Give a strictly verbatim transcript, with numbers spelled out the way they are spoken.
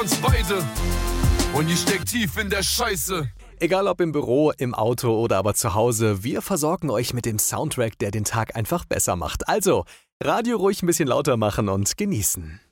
uns beide. Und ich steck tief in der Scheiße. Egal ob im Büro, im Auto oder aber zu Hause, wir versorgen euch mit dem Soundtrack, der den Tag einfach besser macht. Also, Radio ruhig ein bisschen lauter machen und genießen.